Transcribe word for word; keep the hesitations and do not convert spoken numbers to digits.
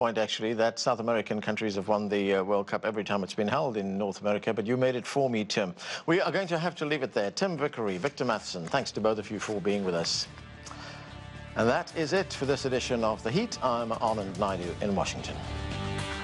Point actually that South American countries have won the uh, World Cup every time it's been held in North America, but you made it for me, Tim. We are going to have to leave it there. Tim Vickery, Victor Matheson, thanks to both of you for being with us. And that is it for this edition of The Heat. I'm Anand Naidu in Washington.